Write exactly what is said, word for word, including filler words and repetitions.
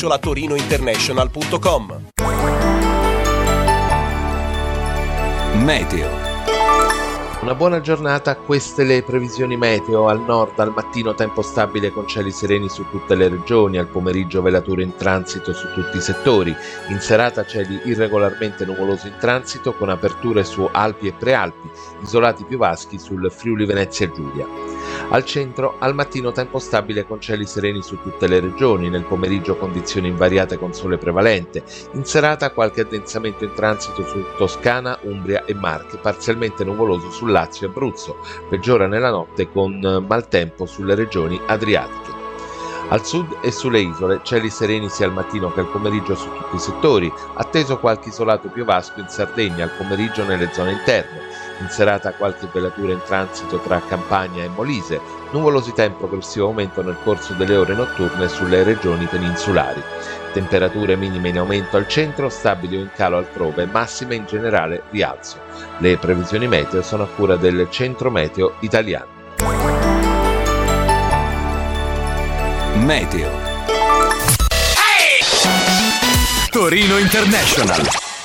chiocciola torino international punto com. Meteo. Una buona giornata, queste le previsioni meteo. Al nord al mattino tempo stabile con cieli sereni su tutte le regioni, al pomeriggio velature in transito su tutti i settori, in serata cieli irregolarmente nuvolosi in transito con aperture su Alpi e Prealpi, isolati piovaschi sul Friuli Venezia Giulia. Al centro al mattino tempo stabile con cieli sereni su tutte le regioni, nel pomeriggio condizioni invariate con sole prevalente, in serata qualche addensamento in transito su Toscana, Umbria e Marche, parzialmente nuvoloso sul Lazio e Abruzzo, peggiora nella notte con maltempo sulle regioni adriatiche. Al sud e sulle isole cieli sereni sia al mattino che al pomeriggio su tutti i settori, atteso qualche isolato piovasco in Sardegna al pomeriggio nelle zone interne. In serata qualche velatura in transito tra Campania e Molise, nuvolosità in progressivo aumento nel corso delle ore notturne sulle regioni peninsulari. Temperature minime in aumento al centro, stabili o in calo altrove, massime in generale rialzo. Le previsioni meteo sono a cura del Centro Meteo Italiano. Meteo. Torino International.